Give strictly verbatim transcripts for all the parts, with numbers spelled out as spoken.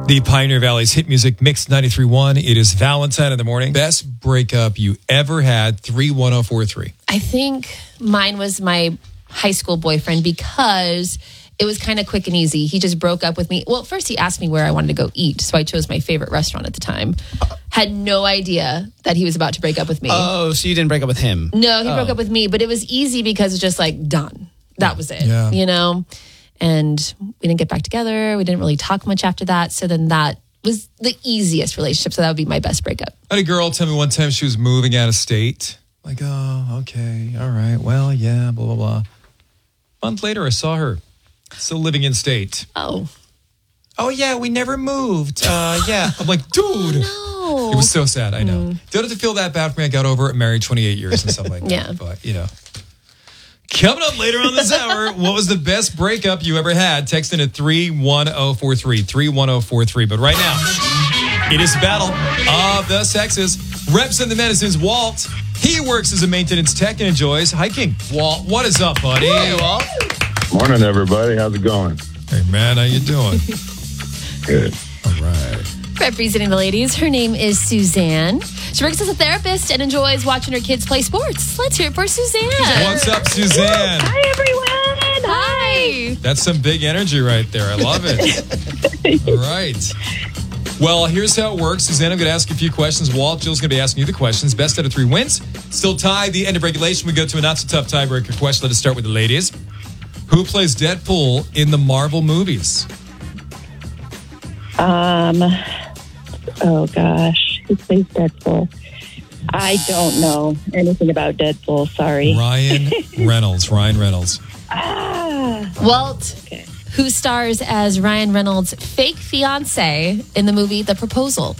The Pioneer Valley's hit music mix ninety-three point one. It is Valentine in the morning. Best breakup you ever had, three one oh four three. I think mine was my high school boyfriend because it was kind of quick and easy. He just broke up with me. Well, first he asked me where I wanted to go eat, so I chose my favorite restaurant at the time. Had no idea that he was about to break up with me. Oh, so you didn't break up with him? No, he oh. broke up with me, but it was easy because it's just like done. That was it, Yeah. you know? And we didn't get back together. We didn't really talk much after that. So then that was the easiest relationship. So that would be my best breakup. I had a girl tell me one time she was moving out of state. Like, oh, okay, all right, well, yeah, blah, blah, blah. A month later, I saw her still living in state. Oh. Oh, yeah, we never moved. Uh, yeah. I'm like, dude. Oh, no. It was so sad, I know. Mm. Don't have to feel that bad for me. I got over it, married twenty-eight years and stuff like that. Yeah. But, you know. Coming up later on this hour, what was the best breakup you ever had? Text in at three one oh four three, three one oh four three. But right now, it is Battle of the Sexes. Reps in the Medicines, Walt. He works as a maintenance tech and enjoys hiking. Walt, what is up, buddy? Hey, Walt. Morning, everybody. How's it going? Hey, man, how you doing? Good. All right. Representing the ladies, her name is Suzanne. She works as a therapist and enjoys watching her kids play sports. Let's hear it for Suzanne. What's up, Suzanne? Hi, everyone. Hi. That's some big energy right there. I love it. All right. Well, here's how it works. Suzanne, I'm going to ask you a few questions. Walt, Jill's going to be asking you the questions. Best out of three wins. Still tied. The end of regulation. We go to a not-so-tough tiebreaker question. Let us start with the ladies. Who plays Deadpool in the Marvel movies? Um. Oh gosh, who plays Deadpool? I don't know anything about Deadpool. Sorry. Ryan Reynolds. Ryan Reynolds. Ah. Walt, Okay. who stars as Ryan Reynolds' fake fiance in the movie The Proposal.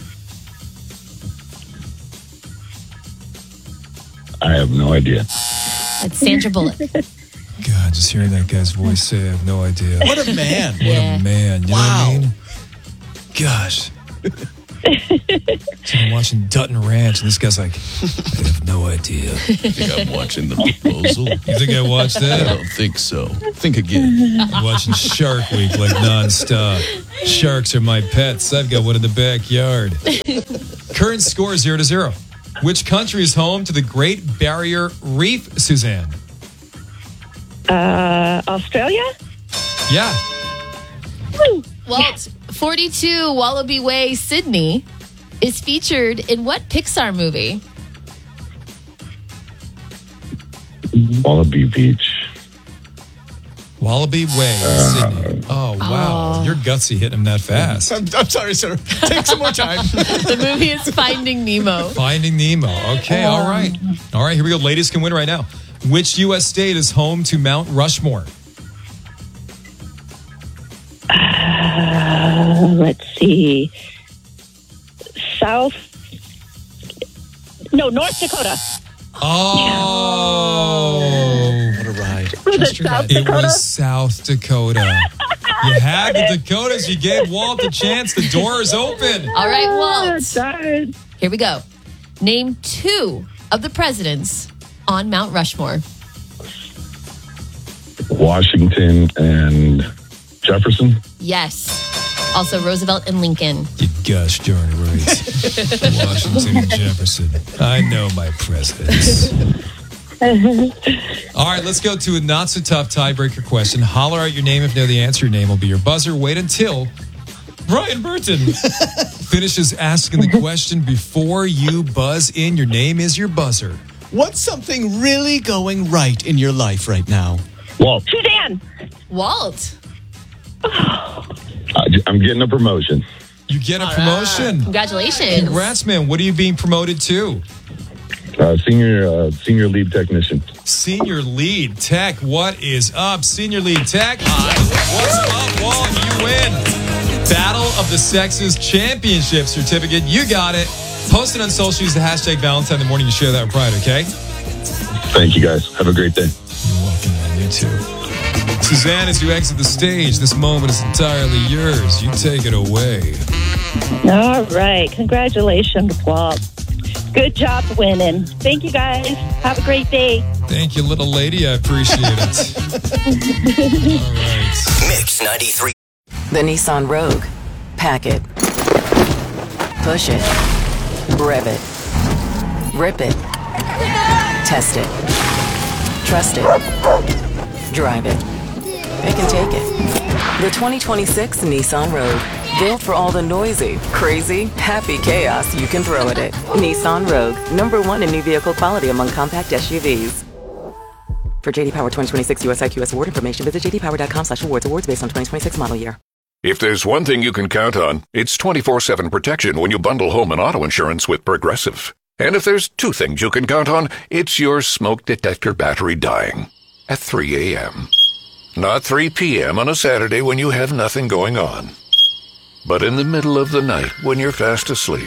I have no idea. That's Sandra Bullock. God, just hearing that guy's voice say, I have no idea. What a man. What Yeah. a man. You Wow. know what I mean? Gosh. So I'm watching Dutton Ranch, and this guy's like, I have no idea. I think I'm watching The Proposal. You think I watched I that? don't think so. Think again. I'm watching Shark Week like nonstop. Sharks are my pets. I've got one in the backyard. Current score zero to zero. Which country is home to the Great Barrier Reef, Suzanne? Uh, Australia. Yeah. Walt, forty-two Wallaby Way, Sydney, is featured in what Pixar movie? Wallaby Beach. Wallaby Way, Sydney. Oh, wow. Oh. You're gutsy hitting him that fast. I'm, I'm sorry, sir. Take some more time. The movie is Finding Nemo. Finding Nemo. Okay, all right. All right, here we go. Ladies can win right now. Which U S state is home to Mount Rushmore? Uh, let's see. South. No, North Dakota. Oh. What a ride. Was Just it your South head. It Dakota? was South Dakota. You had the Dakotas. You gave Walt a chance. The door is open. All right, Ah, Walt. darn. Here we go. Name two of the presidents on Mount Rushmore. Washington and Jefferson. Yes. Also Roosevelt and Lincoln. You gosh darn right. Washington and Jefferson. I know my presidents. All right, let's go to a not-so-tough tiebreaker question. Holler out your name. If you know the answer, your name will be your buzzer. Wait until Ryan Burton finishes asking the question before you buzz in. Your name is your buzzer. What's something really going right in your life right now? Walt, Suzanne. Walt. I- I'm getting a promotion. You get a promotion. Congratulations. Congrats, man. What are you being promoted to? Uh, senior uh, senior lead technician. Senior lead tech. What is up, senior lead tech? What's up, Walt? You win. Battle of the Sexes Championship certificate. You got it. Post it on social. Use the hashtag Valentine in the morning to share that with pride, okay? Thank you, guys. Have a great day. You're welcome, man. You too. Suzanne, as you exit the stage, this moment is entirely yours. You take it away. All right. Congratulations, Walt. Good job winning. Thank you, guys. Have a great day. Thank you, little lady. I appreciate it. All right. Mix ninety-three. The Nissan Rogue. Pack it. Push it. Rev it. Rip it. Test it. Trust it. Drive it. It can take it. The twenty twenty-six Nissan Rogue. Built for all the noisy, crazy, happy chaos you can throw at it. Nissan Rogue. Number one in new vehicle quality among compact S U Vs. For J D Power twenty twenty-six U S I Q S award information, visit j d power dot com slash awards. Awards based on twenty twenty-six model year. If there's one thing you can count on, it's twenty-four seven protection when you bundle home and auto insurance with Progressive. And if there's two things you can count on, it's your smoke detector battery dying at three a.m. Not three p.m. on a Saturday when you have nothing going on, but in the middle of the night when you're fast asleep.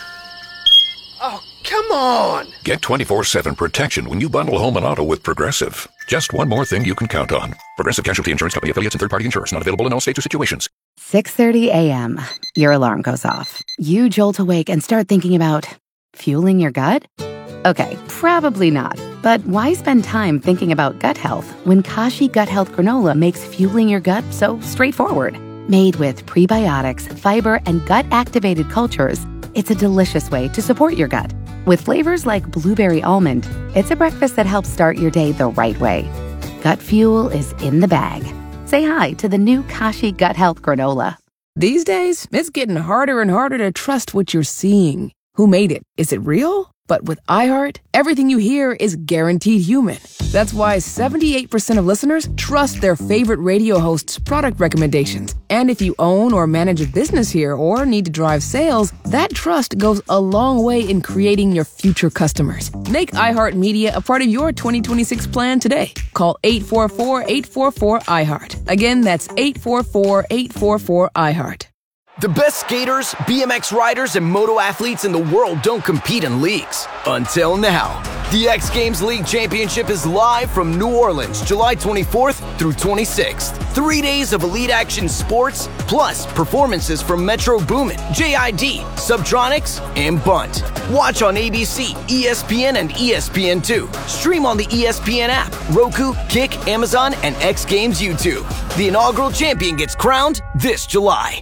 Oh, come on! Get twenty-four seven protection when you bundle home and auto with Progressive. Just one more thing you can count on. Progressive Casualty Insurance Company affiliates and third-party insurers. Not available in all states or situations. six thirty a.m. Your alarm goes off. You jolt awake and start thinking about fueling your gut? Okay, probably not. But why spend time thinking about gut health when Kashi Gut Health Granola makes fueling your gut so straightforward? Made with prebiotics, fiber, and gut-activated cultures, it's a delicious way to support your gut. With flavors like blueberry almond, it's a breakfast that helps start your day the right way. Gut fuel is in the bag. Say hi to the new Kashi Gut Health Granola. These days, it's getting harder and harder to trust what you're seeing. Who made it? Is it real? But with iHeart, everything you hear is guaranteed human. That's why seventy-eight percent of listeners trust their favorite radio host's product recommendations. And if you own or manage a business here or need to drive sales, that trust goes a long way in creating your future customers. Make iHeartMedia a part of your twenty twenty-six plan today. Call eight four four, eight four four, iHeart. Again, that's eight four four, eight four four, iHeart. The best skaters, B M X riders, and moto athletes in the world don't compete in leagues. Until now. The X Games League Championship is live from New Orleans, July twenty-fourth through twenty-sixth. Three days of elite action sports, plus performances from Metro Boomin, J I D, Subtronics, and Bunt. Watch on A B C, E S P N, and E S P N two. Stream on the E S P N app, Roku, Kick, Amazon, and X Games YouTube. The inaugural champion gets crowned this July.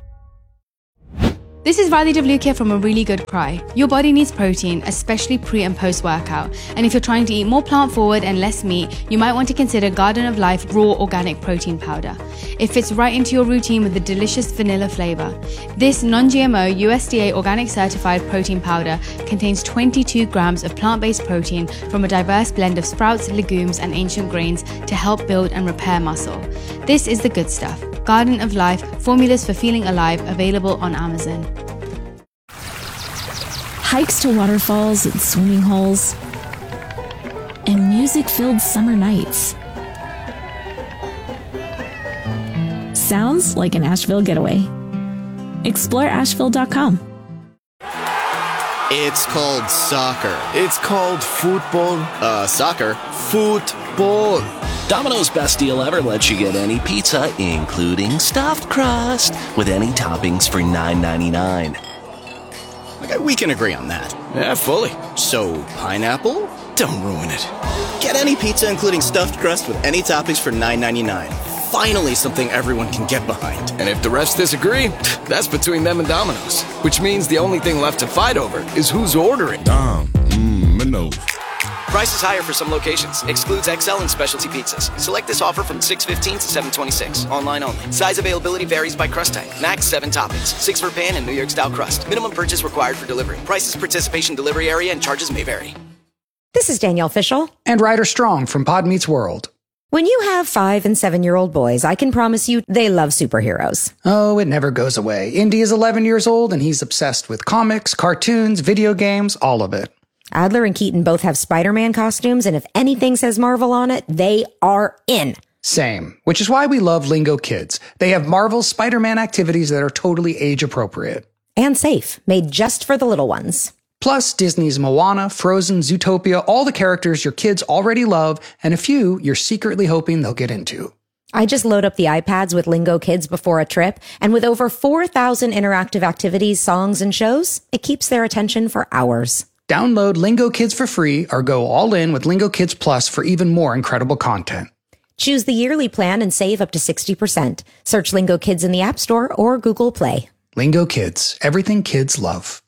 This is Radhi Devlukia from A Really Good Cry. Your body needs protein, especially pre and post workout. And if you're trying to eat more plant forward and less meat, you might want to consider Garden of Life Raw Organic Protein Powder. It fits right into your routine with a delicious vanilla flavor. This non-G M O U S D A organic certified protein powder contains twenty-two grams of plant-based protein from a diverse blend of sprouts, legumes, and ancient grains to help build and repair muscle. This is the good stuff. Garden of Life, formulas for feeling alive, available on Amazon. Hikes to waterfalls and swimming holes, and music-filled summer nights. Sounds like an Asheville getaway. Explore asheville dot com. It's called soccer. It's called football. Uh, soccer. Football. Domino's best deal ever lets you get any pizza, including stuffed crust, with any toppings for nine ninety-nine. Okay, we can agree on that. Yeah, fully. So, pineapple? Don't ruin it. Get any pizza, including stuffed crust, with any toppings for nine ninety-nine. Finally, something everyone can get behind. And if the rest disagree, that's between them and Domino's. Which means the only thing left to fight over is who's ordering. Dom, mmm, Minnow. Prices higher for some locations. Excludes X L and specialty pizzas. Select this offer from six fifteen to seven twenty-six. Online only. Size availability varies by crust type. Max seven toppings. Six for pan and New York style crust. Minimum purchase required for delivery. Prices, participation, delivery area, and charges may vary. This is Danielle Fishel. And Ryder Strong from Pod Meets World. When you have five and seven-year-old boys, I can promise you they love superheroes. Oh, it never goes away. Indy is eleven years old, and he's obsessed with comics, cartoons, video games, all of it. Adler and Keaton both have Spider-Man costumes, and if anything says Marvel on it, they are in. Same, which is why we love Lingo Kids. They have Marvel's Spider-Man activities that are totally age-appropriate. And safe, made just for the little ones. Plus, Disney's Moana, Frozen, Zootopia, all the characters your kids already love, and a few you're secretly hoping they'll get into. I just load up the iPads with Lingo Kids before a trip, and with over four thousand interactive activities, songs, and shows, it keeps their attention for hours. Download Lingo Kids for free or go all in with Lingo Kids Plus for even more incredible content. Choose the yearly plan and save up to sixty percent. Search Lingo Kids in the App Store or Google Play. Lingo Kids, everything kids love.